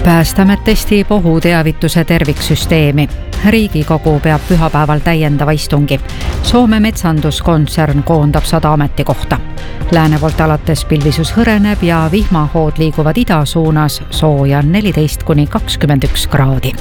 Päästeamet testib ohuteavituse terviksüsteemi. Riigikogu peab pühapäeval täiendava istungi. Soome metsanduskontsern koondab 100 ametikohta. Lääne poolt alates pilvisus hõreneb ja vihmahood liiguvad ida suunas, sooja 14–21 kraadi.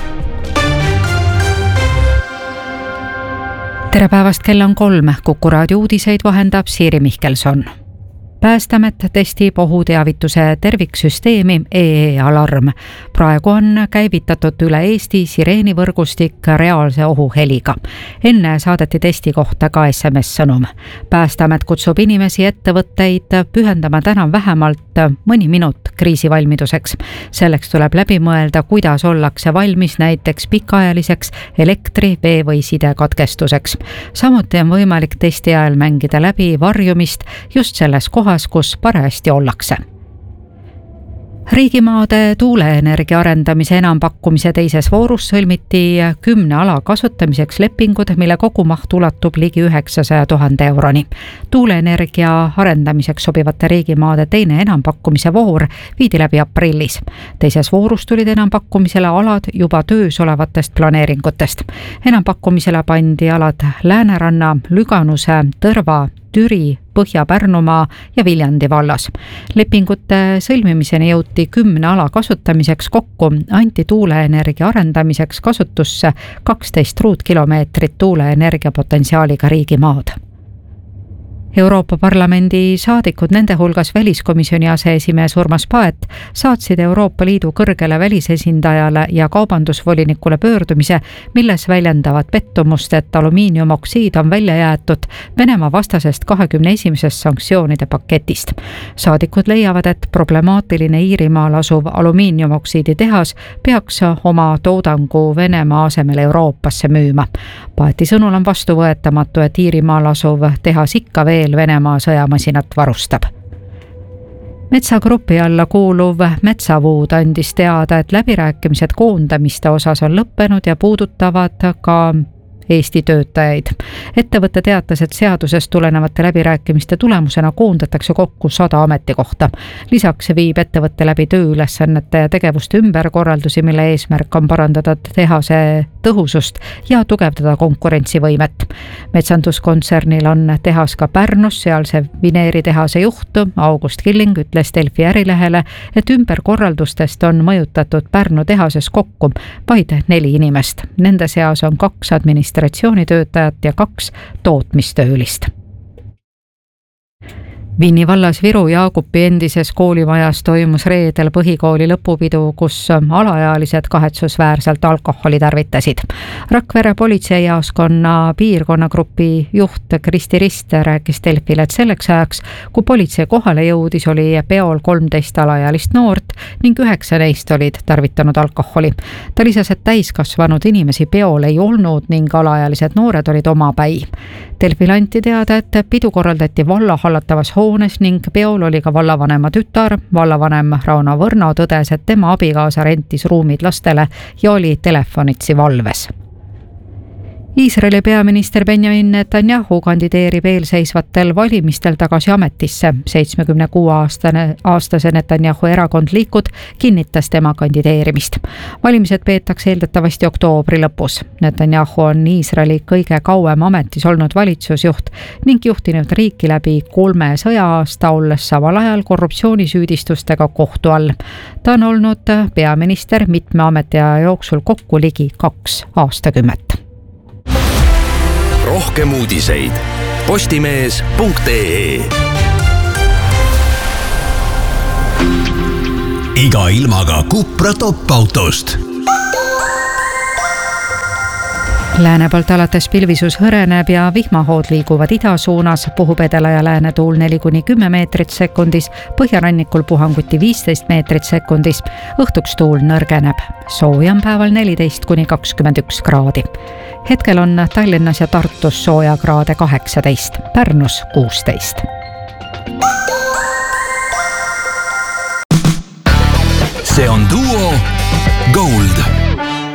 Tere päevast, kell on 3. Kuku raadio uudiseid vahendab Siiri Mihkelson. Päästeamet testib ohuteavituse terviksüsteemi EE-alarm. Praegu on käivitatud üle Eesti sireenivõrgustik reaalse ohuheliga. Enne saadeti testi kohta ka SMS-sõnum. Päästeamet kutsub inimesi ettevõtteid pühendama täna vähemalt mõni minut kriisivalmiduseks. Selleks tuleb läbi mõelda, kuidas ollakse valmis näiteks pikaajaliseks elektri-, vee- või sidekatkestuseks. Samuti on võimalik testi ajal mängida läbi varjumist just selles kohas, kus parajasti ollakse. Riigimaade tuuleenergia arendamise enampakkumise teises voorus sõlmiti 10 ala kasutamiseks lepingud, mille kogumaht ulatub ligi 900 000 euroni. Tuuleenergia arendamiseks sobivate riigimaade teine enampakkumise voor viidi läbi aprillis. Teises voorus tulid enampakkumisele alad juba töös olevatest planeeringutest. Enampakkumisele pandi alad Lääneranna, Lüganuse, Tõrva, Türi, Põhja-Pärnumaa ja Viljandi vallas. Lepingute sõlmimiseni jõuti 10 ala kasutamiseks kokku, anti tuuleenergia arendamiseks kasutusse 12 ruutkilomeetrit tuuleenergia potentsiaaliga riigimaad. Euroopa Parlamendi saadikud, nende hulgas väliskomisjoni aseesimees Urmas Paet, saatsid Euroopa Liidu kõrgele välisesindajale ja kaubandusvolinikule pöördumise, milles väljendavad pettumust, et alumiiniumoksiid on välja jäetud Venemaa vastasest 21. sanktsioonide paketist. Saadikud leiavad, et problemaatiline Iirimaal asuv alumiiniumoksiidi tehas peaks oma toodangu Venemaa asemel Euroopasse müüma. Paeti sõnul on vastuvõetamatu, et Iirimaal asuv tehas ikka veel Venemaa sõjamasinat varustab. Metsagrupi alla kuuluv Metsavuud andis teada, et läbirääkimised koondamiste osas on lõppenud ja puudutavad ka Eesti töötajaid. Ettevõte teatas, et seadusest tulenevate läbirääkimiste tulemusena koondatakse kokku 100 ametikohta. Lisaks viib ettevõtte läbi tööülesannete ja tegevuste ümberkorraldusi, mille eesmärk on parandada tehase tõhusust ja tugevdada konkurentsivõimet. Metsanduskontsernil on tehas ka Pärnus, sealse vineeritehase juht August Killing ütles Delfi Ärilehele, et ümberkorraldustest on mõjutatud Pärnu tehases kokku vaid 4 inimest. Nende seas on 2 administratsioonitöötajat ja 2 tootmistöölist. Vinni vallas Viru Jaagupi endises koolimajas toimus reedel põhikooli lõpupidu, kus alaealised kahetsusväärselt alkoholi tarvitasid. Rakvere politseijaoskonna piirkonnagrupi juht Kristi Rist rääkis Delfile, et selleks ajaks, kui politsei kohale jõudis, oli peol 13 alaealist noort ning 9 neist olid tarvitanud alkoholi. Ta lisas, et täiskasvanud inimesi peol ei olnud ning alaealised noored olid omapäi. Delfile anti teada, et pidu korraldati valla hallatavas hoones ning peol oli ka vallavanema tütar. Vallavanem Rauno Võrno tõdes, et tema abikaasa rentis ruumid lastele ja oli telefonitsi valves. Iisraeli peaminister Benjamin Netanyahu kandideerib eelseisvatel valimistel tagasi ametisse. 76-aastase Netanyahu erakond Likud kinnitas tema kandideerimist. Valimised peetakse eeldatavasti oktoobri lõpus. Netanyahu on Iisraeli kõige kauem ametis olnud valitsusjuht ning juhtinud riiki läbi 3 sõja-aasta, olles samal ajal korruptsioonisüüdistustega kohtu all. Ta on olnud peaminister mitme ametiaja jooksul kokku ligi 2 aastakümmet. Rohkem uudiseid postimees.ee. Iga ilmaga Cupra top-autost. Lääne poolt alates pilvisus hõreneb ja vihmahood liiguvad ida suunas, puhub edela ja lääne tuul 4–10 meetrit sekundis, põhjarannikul puhanguti 15 meetrit sekundis, õhtuks tuul nõrgeneb. Sooja on päeval 14–21 kraadi. Hetkel on Tallinnas ja Tartus sooja kraade 18, Pärnus 16. See on Duo Gold.